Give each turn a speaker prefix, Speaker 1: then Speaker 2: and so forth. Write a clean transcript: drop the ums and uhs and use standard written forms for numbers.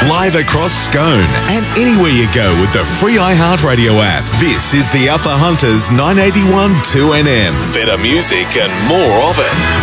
Speaker 1: live across Scone and anywhere you go with the free iHeartRadio app. This is the Upper Hunters 981 2NM. Better music and more of it.